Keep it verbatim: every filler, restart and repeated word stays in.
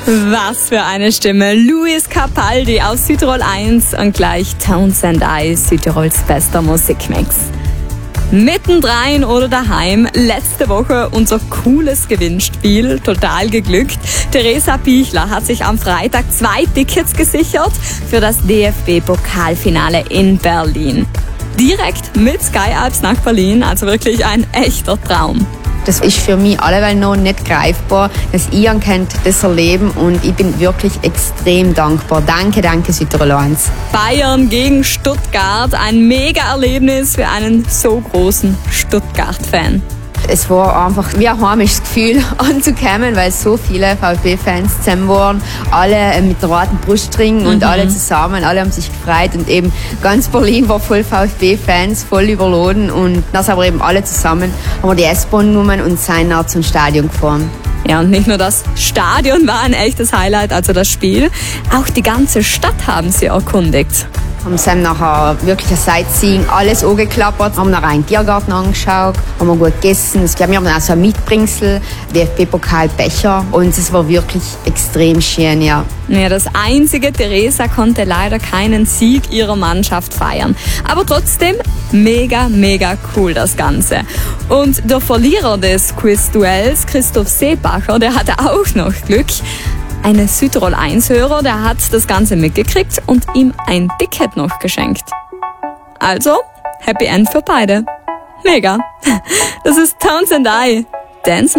Was für eine Stimme. Luis Capaldi aus Südtirol eins und gleich Tones and I, Südtirols bester Musikmix. Mittendrein oder daheim, letzte Woche unser cooles Gewinnspiel, total geglückt. Theresa Pichler hat sich am Freitag zwei Tickets gesichert für das D F B-Pokalfinale in Berlin. Direkt mit Sky Alps nach Berlin, also wirklich ein echter Traum. Das ist für mich alleweil noch nicht greifbar, dass ihr könnt das erleben und ich bin wirklich extrem dankbar. Danke, danke Südtirol eins. Bayern gegen Stuttgart, ein Mega-Erlebnis für einen so großen Stuttgart-Fan. Es war einfach wie ein heimisches Gefühl anzukommen, weil so viele VfB-Fans zusammen waren, alle mit der roten Brustring und mhm. alle zusammen, alle haben sich gefreut und eben ganz Berlin war voll VfB-Fans, voll überladen und das aber eben alle zusammen haben wir die S-Bahn genommen und sind nach zum Stadion gefahren. Ja, und nicht nur das Stadion war ein echtes Highlight, also das Spiel, auch die ganze Stadt haben sie erkundigt. Haben dann nachher wirklich ein Sightseeing, alles angeklappert, haben nachher einen Tiergarten angeschaut, haben wir gut gegessen. Wir haben dann auch so ein Mitbringsel, D F B-Pokalbecher und es war wirklich extrem schön, ja. Ja, das einzige, Theresa konnte leider keinen Sieg ihrer Mannschaft feiern. Aber trotzdem mega, mega cool das Ganze. Und der Verlierer des Quiz-Duells, Christoph Seebacher, der hatte auch noch Glück. Eine Südtirol eins Hörer, der hat das Ganze mitgekriegt und ihm ein Ticket noch geschenkt. Also, Happy End für beide. Mega. Das ist Tones and I. Dance